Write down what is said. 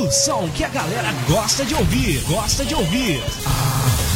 O som que a galera gosta de ouvir.